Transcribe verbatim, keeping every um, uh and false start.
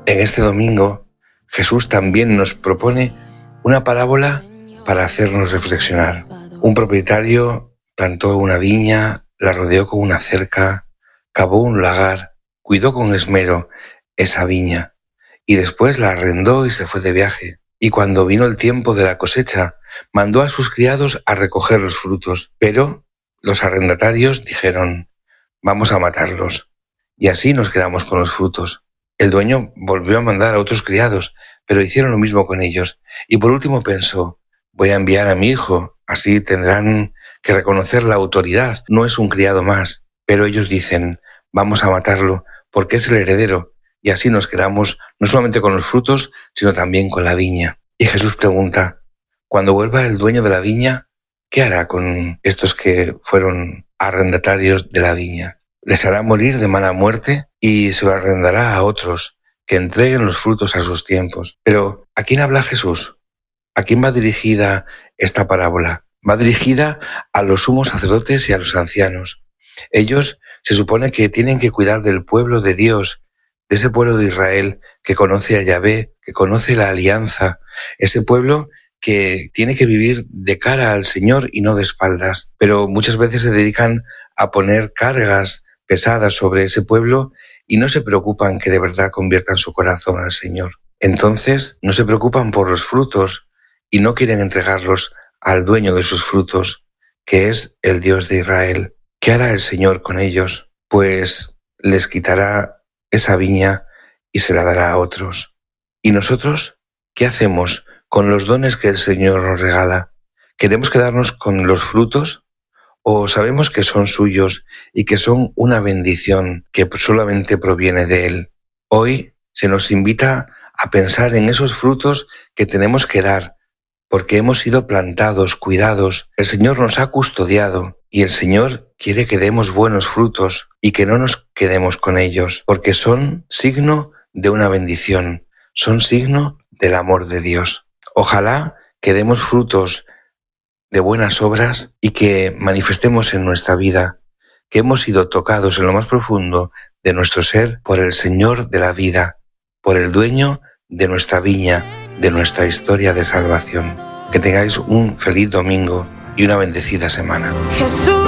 En este domingo, Jesús también nos propone una parábola para hacernos reflexionar. Un propietario plantó una viña, la rodeó con una cerca, cavó un lagar, cuidó con esmero esa viña y después la arrendó y se fue de viaje. Y cuando vino el tiempo de la cosecha, mandó a sus criados a recoger los frutos. Pero los arrendatarios dijeron: vamos a matarlos, y así nos quedamos con los frutos. El dueño volvió a mandar a otros criados, pero hicieron lo mismo con ellos. Y por último pensó: voy a enviar a mi hijo, así tendrán que reconocer la autoridad. No es un criado más. Pero ellos dicen: vamos a matarlo, porque es el heredero, y así nos quedamos no solamente con los frutos, sino también con la viña. Y Jesús pregunta: cuando vuelva el dueño de la viña, ¿qué hará con estos que fueron arrendatarios de la viña? Les hará morir de mala muerte y se lo arrendará a otros que entreguen los frutos a sus tiempos. Pero ¿a quién habla Jesús? ¿A quién va dirigida esta parábola? Va dirigida a los sumos sacerdotes y a los ancianos. Ellos se supone que tienen que cuidar del pueblo de Dios, de ese pueblo de Israel que conoce a Yahvé, que conoce la alianza, ese pueblo que tiene que vivir de cara al Señor y no de espaldas. Pero muchas veces se dedican a poner cargas pesadas sobre ese pueblo y no se preocupan que de verdad conviertan su corazón al Señor. Entonces no se preocupan por los frutos y no quieren entregarlos al dueño de sus frutos, que es el Dios de Israel. ¿Qué hará el Señor con ellos? Pues les quitará esa viña y se la dará a otros. ¿Y nosotros qué hacemos con los dones que el Señor nos regala? ¿Queremos quedarnos con los frutos? ¿O sabemos que son suyos y que son una bendición que solamente proviene de Él? Hoy se nos invita a pensar en esos frutos que tenemos que dar, porque hemos sido plantados, cuidados. El Señor nos ha custodiado y el Señor quiere que demos buenos frutos y que no nos quedemos con ellos, porque son signo de una bendición, son signo del amor de Dios. Ojalá que demos frutos de buenas obras y que manifestemos en nuestra vida que hemos sido tocados en lo más profundo de nuestro ser por el Señor de la vida, por el dueño de nuestra viña, de nuestra historia de salvación. Que tengáis un feliz domingo y una bendecida semana. Jesús.